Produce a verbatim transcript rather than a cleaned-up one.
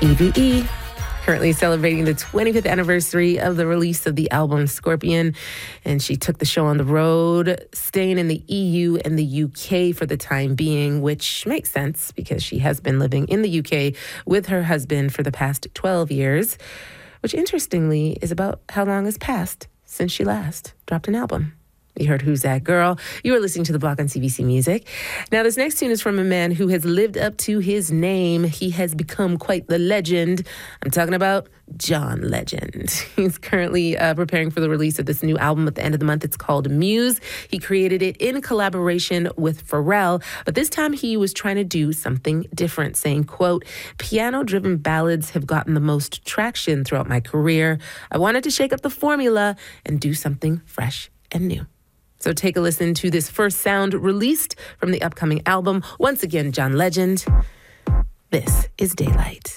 Eve E. Currently celebrating the twenty-fifth anniversary of the release of the album Scorpion. And she took the show on the road, staying in the E U and the U K for the time being, which makes sense because she has been living in the U K with her husband for the past twelve years, which interestingly is about how long has passed since she last dropped an album. You heard Who's That Girl? You are listening to The Block on C B C Music. Now, this next tune is from a man who has lived up to his name. He has become quite the legend. I'm talking about John Legend. He's currently uh, preparing for the release of this new album at the end of the month. It's called Muse. He created it in collaboration with Pharrell, but this time he was trying to do something different, saying, quote, piano-driven ballads have gotten the most traction throughout my career. I wanted to shake up the formula and do something fresh and new. So take a listen to this first sound released from the upcoming album. Once again, John Legend. This is Daylight.